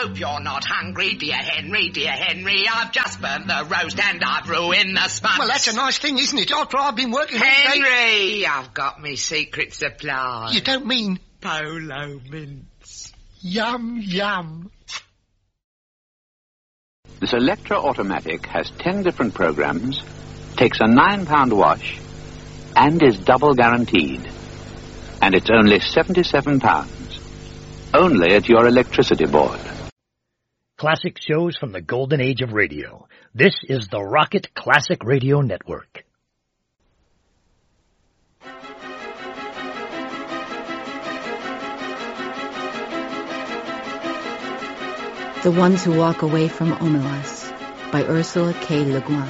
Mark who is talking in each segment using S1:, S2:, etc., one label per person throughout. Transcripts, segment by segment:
S1: hope you're not hungry, dear Henry, dear Henry. I've just burnt the roast and I've ruined the sponge.
S2: Well, that's a nice thing, isn't it? After I've been working all day...
S1: Henry, I've got me secret supply.
S2: You don't mean...
S1: Polo mints.
S2: Yum, yum.
S3: This Electra Automatic has 10 different programs, takes a £9 wash, and is double guaranteed. And it's only £77. Only at your electricity board.
S4: Classic shows from the golden age of radio. This is the Rocket Classic Radio Network.
S5: The Ones Who Walk Away from Omelas by Ursula K. Le Guin.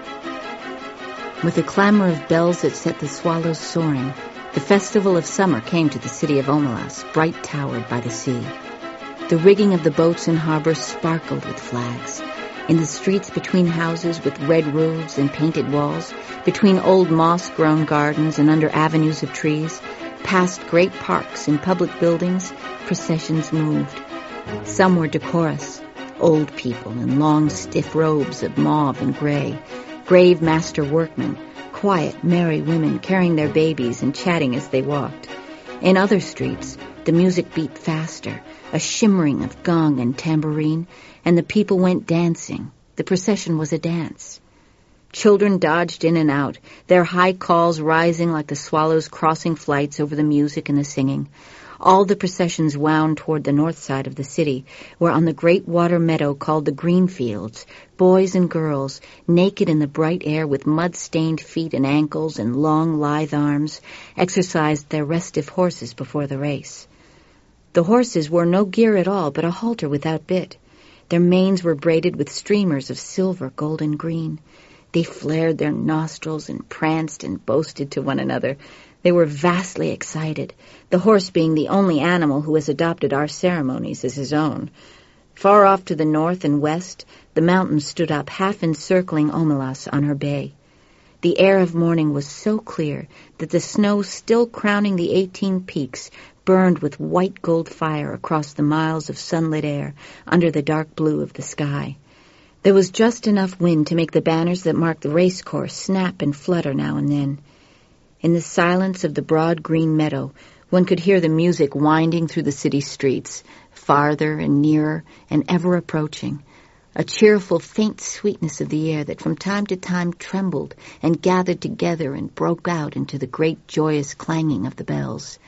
S5: With the clamor of bells that set the swallows soaring, the festival of summer came to the city of Omelas, bright towered by the sea. The rigging of the boats in harbor sparkled with flags. In the streets between houses with red roofs and painted walls, between old moss-grown gardens and under avenues of trees, past great parks and public buildings, processions moved. Some were decorous, old people in long, stiff robes of mauve and gray, grave master workmen, quiet, merry women carrying their babies and chatting as they walked. In other streets, the music beat faster, a shimmering of gong and tambourine, and the people went dancing. The procession was a dance. Children dodged in and out, their high calls rising like the swallows crossing flights over the music and the singing. All the processions wound toward the north side of the city, where on the great water meadow called the Green Fields, boys and girls, naked in the bright air with mud-stained feet and ankles and long, lithe arms, exercised their restive horses before the race. The horses wore no gear at all but a halter without bit. Their manes were braided with streamers of silver, gold, and green. They flared their nostrils and pranced and boasted to one another. They were vastly excited, the horse being the only animal who has adopted our ceremonies as his own. Far off to the north and west, the mountains stood up half encircling Omelas on her bay. The air of morning was so clear that the snow still crowning the 18 peaks burned with white gold fire across the miles of sunlit air under the dark blue of the sky. There was just enough wind to make the banners that marked the race course snap and flutter now and then. In the silence of the broad green meadow, one could hear the music winding through the city streets, farther and nearer and ever approaching, a cheerful, faint sweetness of the air that from time to time trembled and gathered together and broke out into the great joyous clanging of the bells.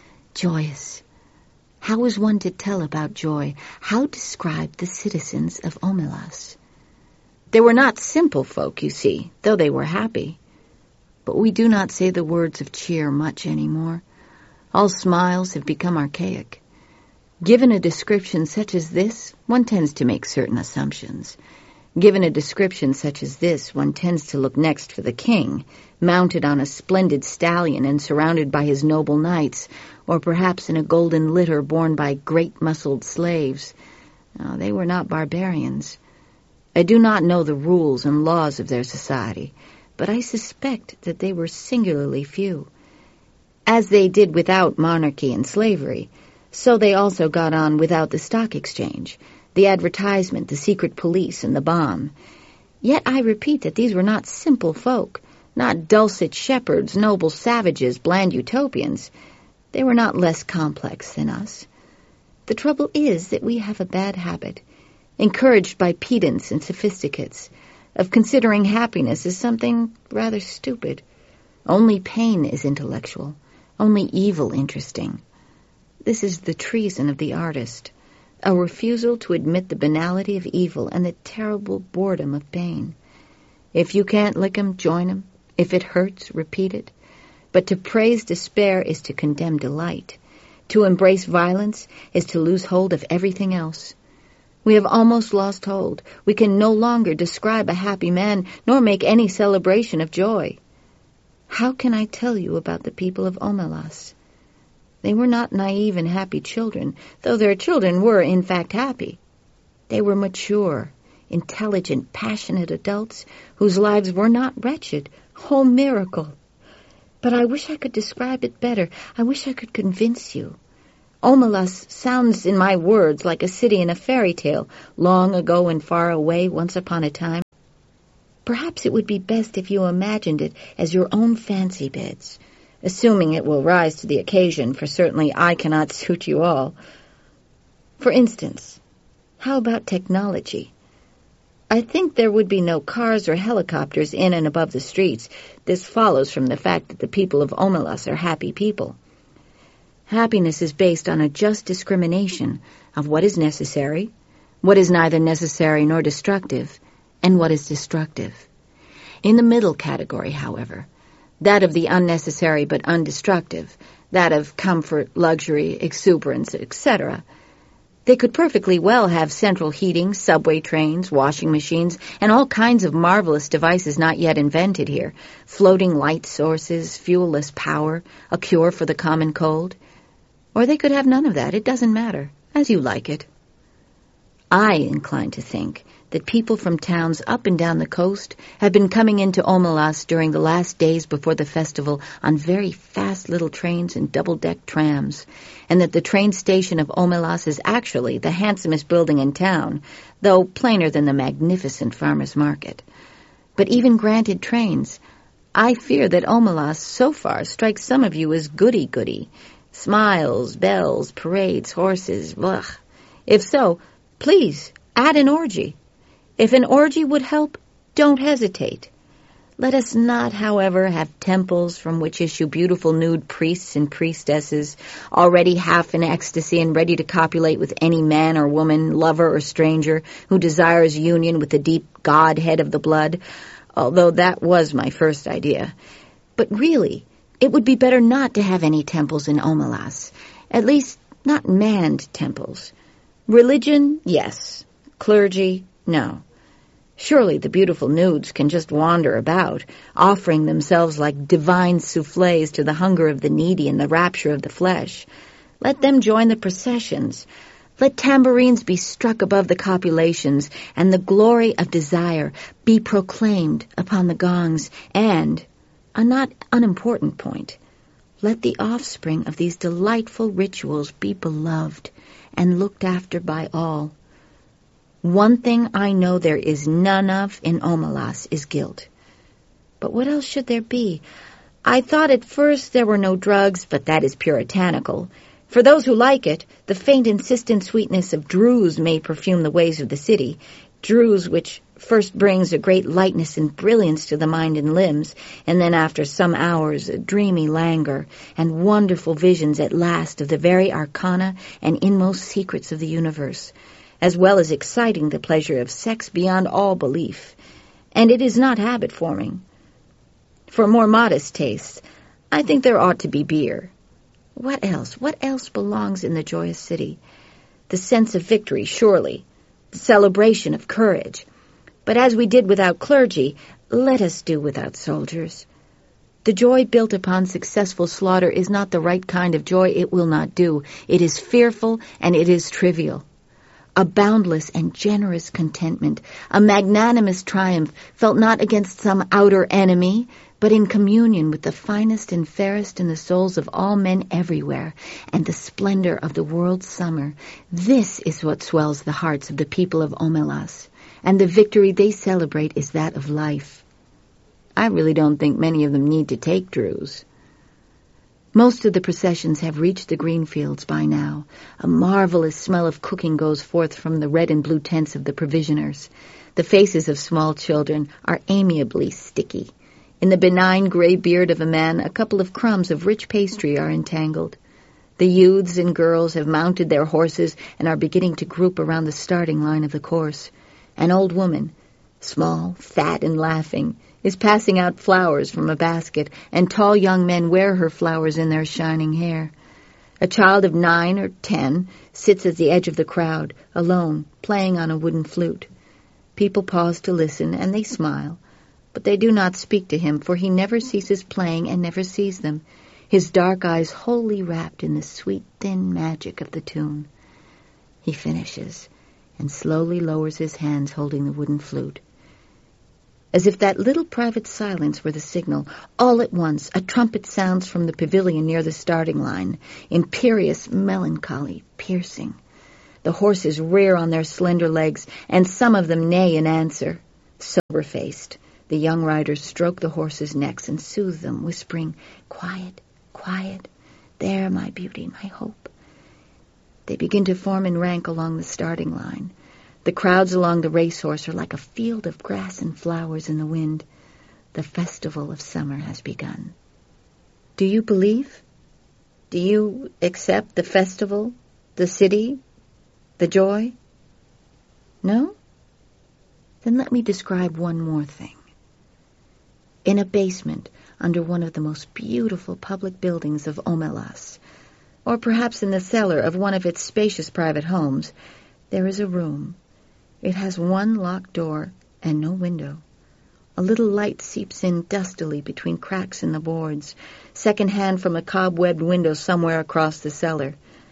S5: Joyous. How was one to tell about joy? How describe the citizens of Omelas? They were not simple folk, you see, though they were happy. But we do not say the words of cheer much anymore. All smiles have become archaic. Given a description such as this, one tends to make certain assumptions. Given a description such as this, one tends to look next for the king, mounted on a splendid stallion and surrounded by his noble knights, or perhaps in a golden litter borne by great-muscled slaves. No, they were not barbarians. I do not know the rules and laws of their society, but I suspect that they were singularly few. As they did without monarchy and slavery, so they also got on without the stock exchange, the advertisement, the secret police, and the bomb. Yet I repeat that these were not simple folk, not dulcet shepherds, noble savages, bland utopians. They were not less complex than us. The trouble is that we have a bad habit, encouraged by pedants and sophisticates, of considering happiness as something rather stupid. Only pain is intellectual, only evil interesting. This is the treason of the artist, a refusal to admit the banality of evil and the terrible boredom of pain. If you can't lick 'em, join 'em. If it hurts, repeat it. But to praise despair is to condemn delight. To embrace violence is to lose hold of everything else. We have almost lost hold. We can no longer describe a happy man, nor make any celebration of joy. How can I tell you about the people of Omelas? They were not naive and happy children, though their children were, in fact, happy. They were mature, intelligent, passionate adults whose lives were not wretched. Oh, miracle! But I wish I could describe it better. I wish I could convince you. Omelas sounds in my words like a city in a fairy tale, long ago and far away, once upon a time. Perhaps it would be best if you imagined it as your own fancy beds, assuming it will rise to the occasion, for certainly I cannot suit you all. For instance, how about technology? I think there would be no cars or helicopters in and above the streets. This follows from the fact that the people of Omelas are happy people. Happiness is based on a just discrimination of what is necessary, what is neither necessary nor destructive, and what is destructive. In the middle category, however, that of the unnecessary but undestructive, that of comfort, luxury, exuberance, etc., they could perfectly well have central heating, subway trains, washing machines, and all kinds of marvelous devices not yet invented here, floating light sources, fuel-less power, a cure for the common cold. Or they could have none of that. It doesn't matter. As you like it. I incline to think that people from towns up and down the coast have been coming into Omelas during the last days before the festival on very fast little trains and double-deck trams, and that the train station of Omelas is actually the handsomest building in town, though plainer than the magnificent farmer's market. But even granted trains, I fear that Omelas so far strikes some of you as goody-goody. Smiles, bells, parades, horses, blah. If so, please, add an orgy. If an orgy would help, don't hesitate. Let us not, however, have temples from which issue beautiful nude priests and priestesses, already half in ecstasy and ready to copulate with any man or woman, lover or stranger, who desires union with the deep Godhead of the blood, although that was my first idea. But really, it would be better not to have any temples in Omelas, at least not manned temples. Religion, yes. Clergy, no. Surely the beautiful nudes can just wander about, offering themselves like divine soufflés to the hunger of the needy and the rapture of the flesh. Let them join the processions. Let tambourines be struck above the copulations, and the glory of desire be proclaimed upon the gongs, and, a not unimportant point, let the offspring of these delightful rituals be beloved and looked after by all. One thing I know there is none of in Omelas is guilt. But what else should there be? I thought at first there were no drugs, but that is puritanical. For those who like it, the faint insistent sweetness of druse may perfume the ways of the city, druse which first brings a great lightness and brilliance to the mind and limbs, and then after some hours a dreamy languor, and wonderful visions at last of the very arcana and inmost secrets of the universe, as well as exciting the pleasure of sex beyond all belief. And it is not habit-forming. For more modest tastes, I think there ought to be beer. What else belongs in the joyous city? The sense of victory, surely. The celebration of courage. But as we did without clergy, let us do without soldiers. The joy built upon successful slaughter is not the right kind of joy. It will not do. It is fearful and it is trivial. A boundless and generous contentment, a magnanimous triumph felt not against some outer enemy, but in communion with the finest and fairest in the souls of all men everywhere, and the splendor of the world's summer. This is what swells the hearts of the people of Omelas, and the victory they celebrate is that of life. I really don't think many of them need to take druse. Most of the processions have reached the green fields by now. A marvelous smell of cooking goes forth from the red and blue tents of the provisioners. The faces of small children are amiably sticky. In the benign gray beard of a man, a couple of crumbs of rich pastry are entangled. The youths and girls have mounted their horses and are beginning to group around the starting line of the course. An old woman, small, fat, and laughing, is passing out flowers from a basket, and tall young men wear her flowers in their shining hair. A child of 9 or 10 sits at the edge of the crowd, alone, playing on a wooden flute. People pause to listen, and they smile, but they do not speak to him, for he never ceases playing and never sees them, his dark eyes wholly wrapped in the sweet, thin magic of the tune. He finishes, and slowly lowers his hands holding the wooden flute. As if that little private silence were the signal, all at once a trumpet sounds from the pavilion near the starting line, imperious, melancholy, piercing. The horses rear on their slender legs, and some of them neigh in answer. Sober-faced, the young riders stroke the horses' necks and soothe them, whispering, "Quiet, quiet, there, my beauty, my hope." They begin to form in rank along the starting line. The crowds along the racehorse are like a field of grass and flowers in the wind. The festival of summer has begun. Do you believe? Do you accept the festival, the city, the joy? No? Then let me describe one more thing. In a basement under one of the most beautiful public buildings of Omelas, or perhaps in the cellar of one of its spacious private homes, there is a room. It has one locked door and no window. A little light seeps in dustily between cracks in the boards, second-hand from a cobwebbed window somewhere across the cellar.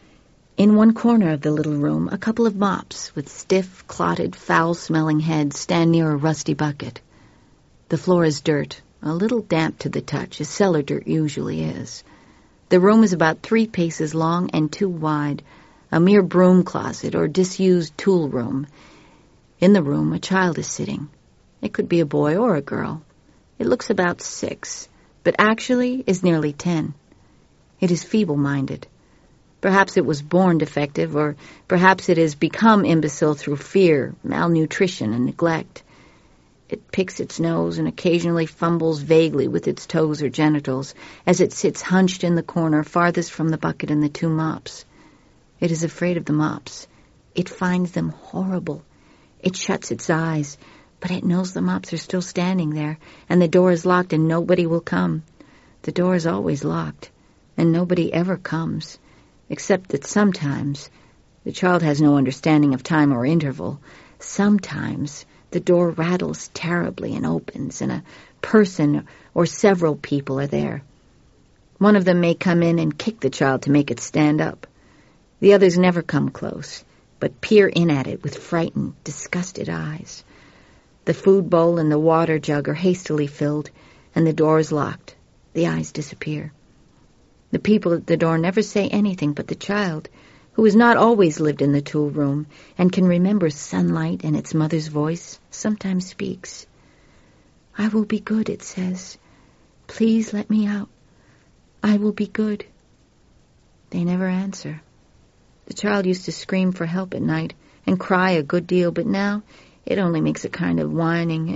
S5: In one corner of the little room, a couple of mops with stiff, clotted, foul-smelling heads stand near a rusty bucket. The floor is dirt, a little damp to the touch, as cellar dirt usually is. The room is about 3 paces long and 2 wide, a mere broom closet or disused tool room. In the room, a child is sitting. It could be a boy or a girl. It looks about 6, but actually is nearly 10. It is feeble-minded. Perhaps it was born defective, or perhaps it has become imbecile through fear, malnutrition, and neglect. It picks its nose and occasionally fumbles vaguely with its toes or genitals as it sits hunched in the corner farthest from the bucket and the 2 mops. It is afraid of the mops. It finds them horrible. It shuts its eyes, but it knows the mops are still standing there, and the door is locked and nobody will come. The door is always locked, and nobody ever comes, except that sometimes, the child has no understanding of time or interval, sometimes the door rattles terribly and opens, and a person or several people are there. One of them may come in and kick the child to make it stand up. The others never come close, but peer in at it with frightened, disgusted eyes. The food bowl and the water jug are hastily filled, and the door is locked. The eyes disappear. The people at the door never say anything, but the child, who has not always lived in the tool room and can remember sunlight and its mother's voice, sometimes speaks. "I will be good," it says. "Please let me out. I will be good." They never answer. The child used to scream for help at night and cry a good deal, but now it only makes a kind of whining,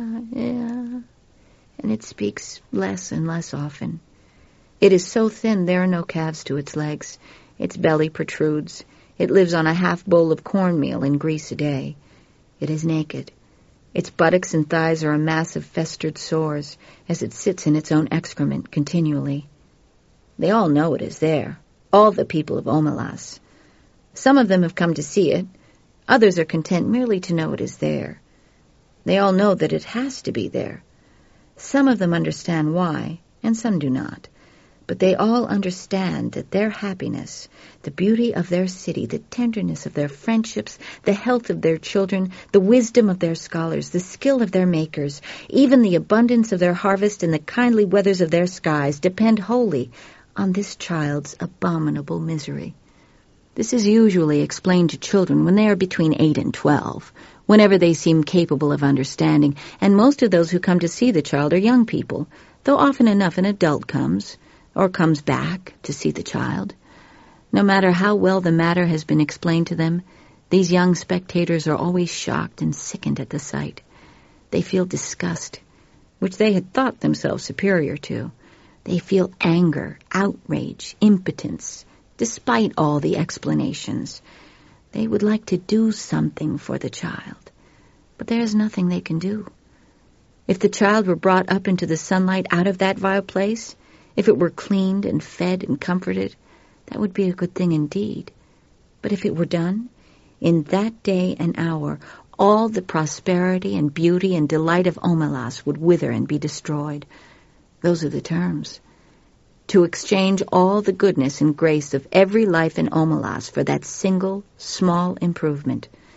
S5: yeah, and it speaks less and less often. It is so thin there are no calves to its legs. Its belly protrudes. It lives on a half bowl of cornmeal and grease a day. It is naked. Its buttocks and thighs are a mass of festered sores as it sits in its own excrement continually. They all know it is there, all the people of Omelas. Some of them have come to see it. Others are content merely to know it is there. They all know that it has to be there. Some of them understand why, and some do not. But they all understand that their happiness, the beauty of their city, the tenderness of their friendships, the health of their children, the wisdom of their scholars, the skill of their makers, even the abundance of their harvest and the kindly weathers of their skies depend wholly on this child's abominable misery. This is usually explained to children when they are between 8 and 12, whenever they seem capable of understanding, and most of those who come to see the child are young people, though often enough an adult comes, or comes back to see the child. No matter how well the matter has been explained to them, these young spectators are always shocked and sickened at the sight. They feel disgust, which they had thought themselves superior to. They feel anger, outrage, impotence, despite all the explanations. They would like to do something for the child, but there is nothing they can do. If the child were brought up into the sunlight out of that vile place, if it were cleaned and fed and comforted, that would be a good thing indeed. But if it were done, in that day and hour, all the prosperity and beauty and delight of Omelas would wither and be destroyed. Those are the terms. To exchange all the goodness and grace of every life in Omelas for that single, small improvement,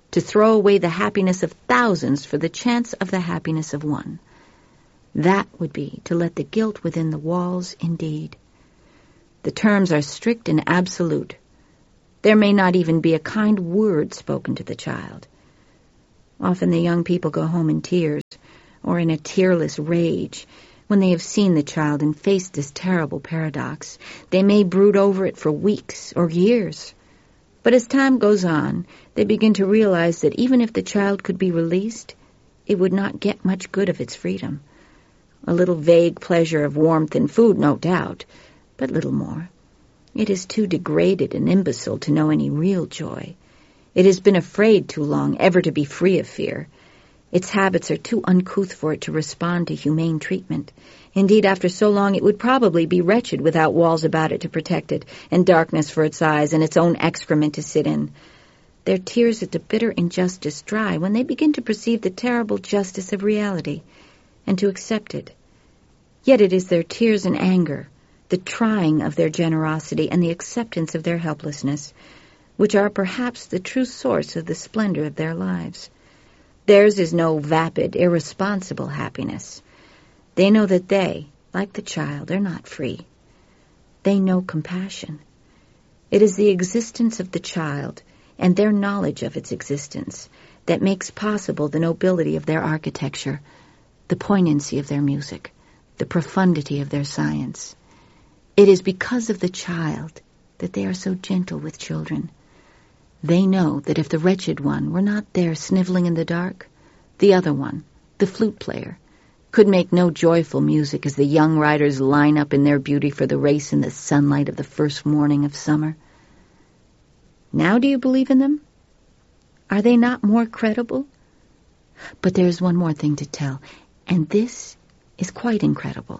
S5: to throw away the happiness of thousands for the chance of the happiness of one. That would be to let the guilt within the walls indeed. The terms are strict and absolute. There may not even be a kind word spoken to the child. Often the young people go home in tears, or in a tearless rage, when they have seen the child and faced this terrible paradox. They may brood over it for weeks or years. But as time goes on, they begin to realize that even if the child could be released, it would not get much good of its freedom. A little vague pleasure of warmth and food, no doubt, but little more. It is too degraded and imbecile to know any real joy. It has been afraid too long ever to be free of fear. Its habits are too uncouth for it to respond to humane treatment. Indeed, after so long, it would probably be wretched without walls about it to protect it, and darkness for its eyes, and its own excrement to sit in. Their tears at the bitter injustice dry when they begin to perceive the terrible justice of reality, and to accept it. Yet it is their tears and anger, the trying of their generosity, and the acceptance of their helplessness, which are perhaps the true source of the splendor of their lives. Theirs is no vapid, irresponsible happiness. They know that they, like the child, are not free. They know compassion. It is the existence of the child and their knowledge of its existence that makes possible the nobility of their architecture, the poignancy of their music, the profundity of their science. It is because of the child that they are so gentle with children. They know that if the wretched one were not there sniveling in the dark, the other one, the flute player, could make no joyful music as the young riders line up in their beauty for the race in the sunlight of the first morning of summer. Now do you believe in them? Are they not more credible? But there is one more thing to tell, and this is quite incredible.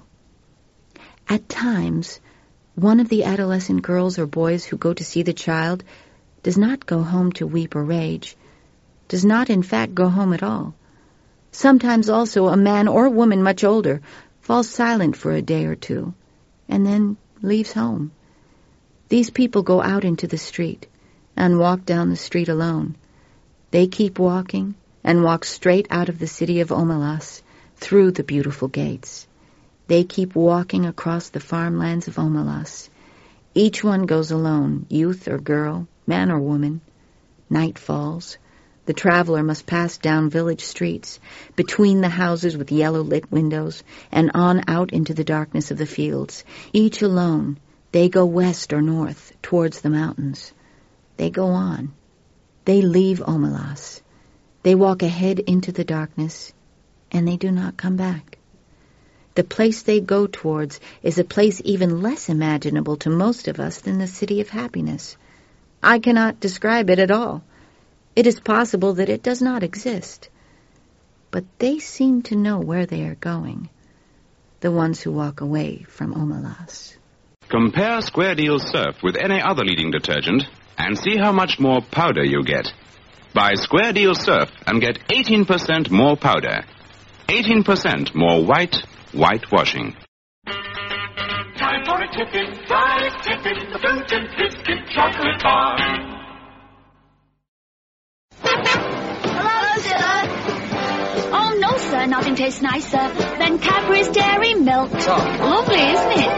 S5: At times, one of the adolescent girls or boys who go to see the child does not go home to weep or rage, does not in fact go home at all. Sometimes also a man or woman much older falls silent for a day or two, and then leaves home. These people go out into the street, and walk down the street alone. They keep walking, and walk straight out of the city of Omelas, through the beautiful gates. They keep walking across the farmlands of Omelas. Each one goes alone, youth or girl, man or woman. Night falls. The traveler must pass down village streets, between the houses with yellow-lit windows, and on out into the darkness of the fields. Each alone, they go west or north, towards the mountains. They go on. They leave Omelas. They walk ahead into the darkness, and they do not come back. The place they go towards is a place even less imaginable to most of us than the city of happiness. I cannot describe it at all. It is possible that it does not exist. But they seem to know where they are going, the ones who walk away from Omelas.
S6: Compare Square Deal Surf with any other leading detergent and see how much more powder you get. Buy Square Deal Surf and get 18% more powder. 18% more whitewashing.
S7: Time for a tipping, the fruit and biscuit chocolate bar.
S8: Hello, sir. Oh, no, sir, nothing tastes nicer than Cadbury's Dairy Milk. Lovely, isn't it?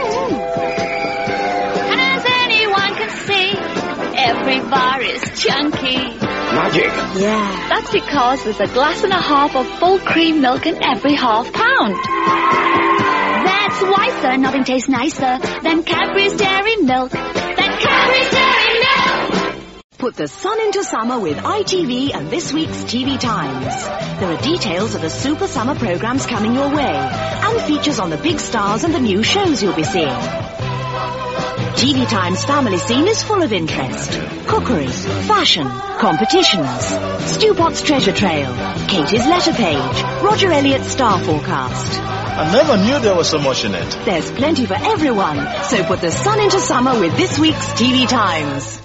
S8: And as anyone can see, every bar is chunky.
S2: Magic.
S8: Yeah. That's because there's a glass and a half of full cream milk in every half pound. That's why, sir, nothing tastes nicer than Cadbury's Dairy Milk. Cadbury's Dairy Milk!
S9: Put the sun into summer with ITV and this week's TV Times. There are details of the super summer programs coming your way, and features on the big stars and the new shows you'll be seeing. TV Times family scene is full of interest. Cookery, fashion, competitions, Stu Potts treasure trail, Katie's letter page, Roger Elliott's star forecast.
S10: I never knew there was so much in it.
S9: There's plenty for everyone, so put the sun into summer with this week's TV Times.